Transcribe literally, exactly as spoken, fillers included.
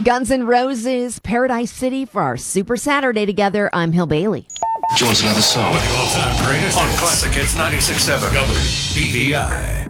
Guns N' Roses, Paradise City for our Super Saturday together. I'm Hill Bailey. Jones another song. With the all-time greatest on Classic Hits ninety-six point seven W B V I.